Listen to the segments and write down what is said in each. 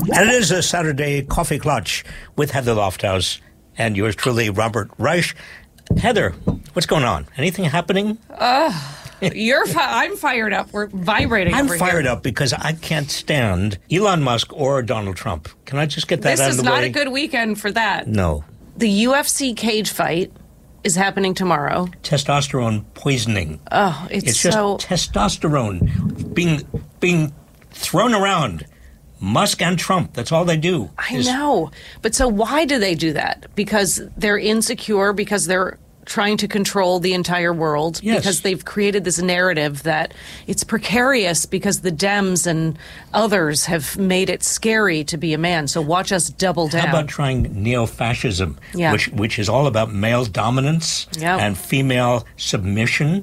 And it is a Saturday Coffee Clutch with Heather Lofthouse and yours truly, Robert Reich. Heather, what's going on? Anything happening? I'm fired up. We're vibrating over here. I'm fired up because I can't stand Elon Musk or Donald Trump. Can I just get that out of the way? This is not a good weekend for that. No. The UFC cage fight is happening tomorrow. Testosterone poisoning. Oh, it's just so... testosterone being thrown around. Musk and Trump, that's all they do. I know. But so why do they do that? Because they're insecure, because they're trying to control the entire world, yes. Because they've created this narrative that it's precarious because the Dems and others have made it scary to be a man. So watch us double down. How about trying neo-fascism, which is all about male dominance and female submission?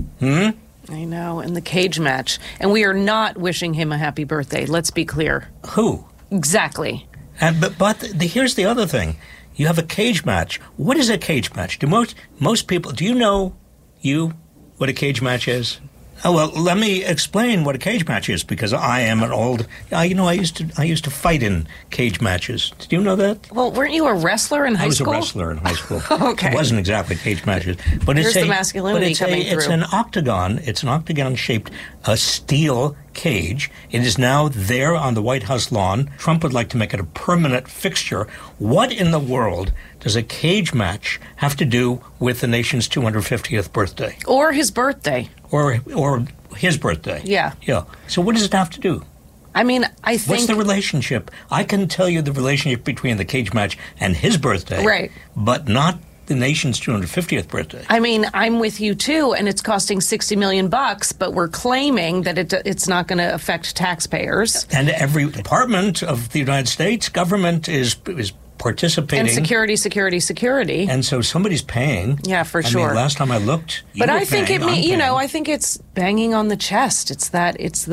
I know, and the cage match. And we are not wishing him a happy birthday, let's be clear. Who? Exactly. But here's the other thing. You have a cage match. What is a cage match? Do most people, do you know what a cage match is? Oh, well, let me explain what a cage match is, because I am an old, I used to fight in cage matches. Did you know that? Well, weren't you a wrestler in high school? I was a wrestler in high school. Okay. It wasn't exactly cage matches. But Here's the masculinity coming through. It's an octagon. It's an octagon-shaped steel cage. It is now there on the White House lawn. Trump would like to make it a permanent fixture. What in the world does a cage match have to do with the nation's 250th birthday? Or his birthday. Or his birthday. Yeah. Yeah. So what does it have to do? I mean, I think... What's the relationship? I can tell you the relationship between the cage match and his birthday. Right. But not the nation's 250th birthday. I mean, I'm with you too, and it's costing $60 million, but we're claiming that it's not going to affect taxpayers. And every department of the United States government is participating. And security. And so somebody's paying. Yeah, for sure. I mean, last time I looked, but I think I think it's banging on the chest. But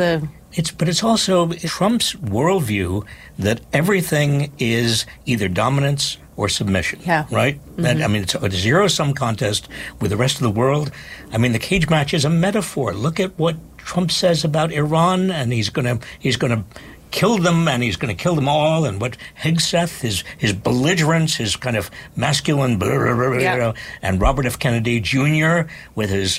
it's also Trump's worldview that everything is either dominance or submission. Yeah. Right? Mm-hmm. It's a zero-sum contest with the rest of the world. I mean, the cage match is a metaphor. Look at what Trump says about Iran, and he's going to kill them, and he's going to kill them all, and what Hegseth, his belligerence, his kind of masculine, and Robert F. Kennedy Jr. with his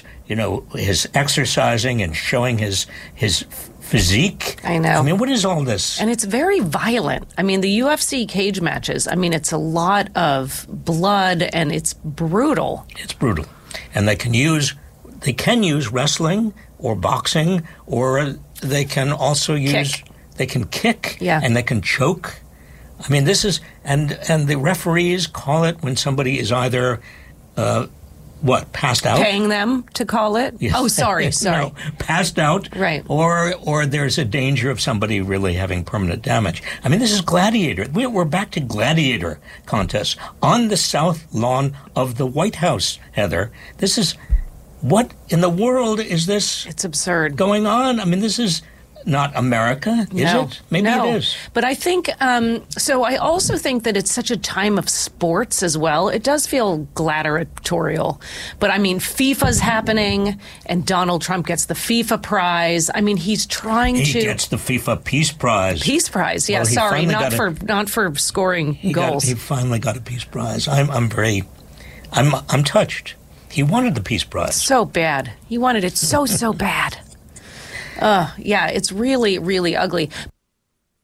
exercising and showing his physique. I know. I mean, what is all this? And it's very violent. I mean, the UFC cage matches, it's a lot of blood, and it's brutal. It's brutal. And they can use wrestling or boxing, or they can also use... They can kick, and they can choke. I mean, this is, and the referees call it when somebody is either, passed out? Paying them to call it? Yes. Oh, sorry. No, passed out. Right. Or there's a danger of somebody really having permanent damage. I mean, this is gladiator. We're back to gladiator contests on the south lawn of the White House, Heather. This is, what in the world is this? It's absurd. Going on? I mean, this is... not America, is it? Maybe it is. But I think, so I also think that it's such a time of sports as well. It does feel gladiatorial. But I mean, FIFA's happening, and Donald Trump gets the FIFA prize. I mean, he's trying to... He gets the FIFA Peace Prize. Peace Prize, yeah, well, not for scoring goals. He finally got a Peace Prize. I'm touched. He wanted the Peace Prize. So bad. He wanted it so bad. Yeah, it's really, really ugly.